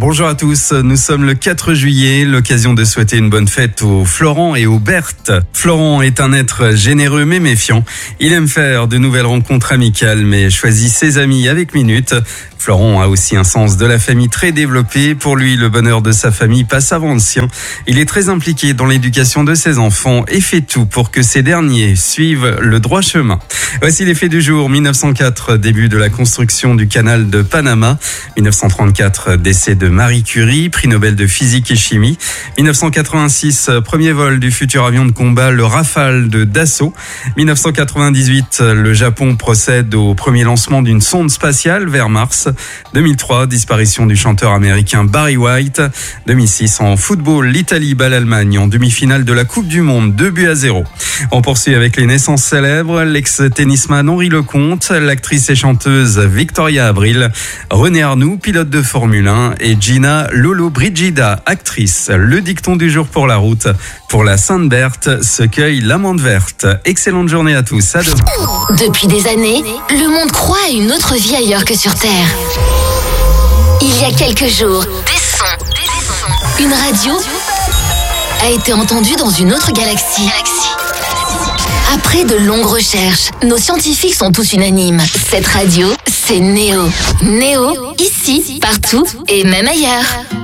Bonjour à tous, nous sommes le 4 juillet, l'occasion de souhaiter une bonne fête aux Florent et aux Berthe. Florent est un être généreux mais méfiant. Il aime faire de nouvelles rencontres amicales mais choisit ses amis avec minute. Florent a aussi un sens de la famille très développé. Pour lui, le bonheur de sa famille passe avant le sien. Il est très impliqué dans l'éducation de ses enfants et fait tout pour que ces derniers suivent le droit chemin. Voici les faits du jour. 1904, début de la construction du canal de Panama. 1934, décès de Marie Curie, prix Nobel de physique et chimie. 1986, premier vol du futur avion de combat, le Rafale de Dassault. 1998, le Japon procède au premier lancement d'une sonde spatiale vers Mars. 2003, disparition du chanteur américain Barry White. 2006, en football, l'Italie bat l'Allemagne en demi-finale de la Coupe du Monde, 2-0. On poursuit avec les naissances célèbres. L'ex-tennisman Henri Lecomte, l'actrice et chanteuse Victoria Abril, René Arnoux, pilote de Formule 1, et Gina Lollobrigida, actrice. Le dicton du jour pour la route. Pour la Sainte-Berthe, se cueille l'amande verte. Excellente journée à tous. À demain. Depuis des années, le monde croit à une autre vie ailleurs que sur Terre. Il y a quelques jours, une radio a été entendue dans une autre galaxie. Après de longues recherches, nos scientifiques sont tous unanimes. Cette radio, c'est Néo. Néo, ici, partout et même ailleurs.